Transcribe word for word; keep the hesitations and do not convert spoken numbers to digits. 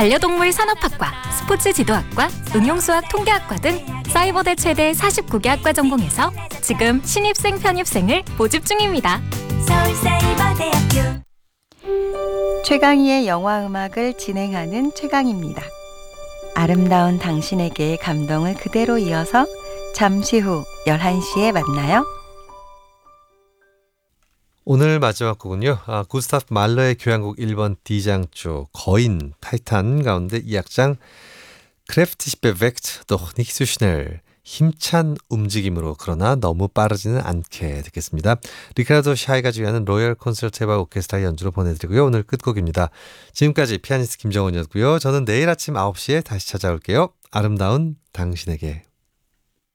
반려동물 산업학과, 스포츠 지도학과, 응용수학 통계학과 등 사이버대 최대 사십구 개 학과 전공에서 지금 신입생 편입생을 모집 중입니다. 서울사이버대학교 최강희의 영화음악을 진행하는 최강입니다. 아름다운 당신에게의 감동을 그대로 이어서 잠시 후 열한 시에 만나요. 오늘 마지막 곡은요. 아, 구스타프 말러의 교향곡 일 번 D장 조 거인 타이탄 가운데 이 악장 Kräftig bewegt, doch nicht so schnell. 힘찬 움직임으로 그러나 너무 빠르지는 않게 듣겠습니다. 리카르도 샤이가 주연하는 로열 콘서트바 오케스트라 연주로 보내드리고요. 오늘 끝곡입니다. 지금까지 피아니스트 김정은이었고요. 저는 내일 아침 아홉 시에 다시 찾아올게요. 아름다운 당신에게.